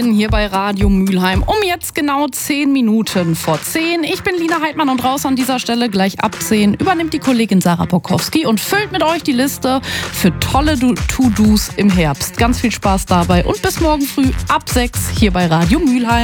Hier bei Radio Mülheim um jetzt genau 10 Minuten vor 10. Ich bin Lina Heidmann und raus an dieser Stelle. Gleich ab 10 übernimmt die Kollegin Sarah Bokowski und füllt mit euch die Liste für tolle To-Dos im Herbst. Ganz viel Spaß dabei und bis morgen früh ab 6 hier bei Radio Mülheim.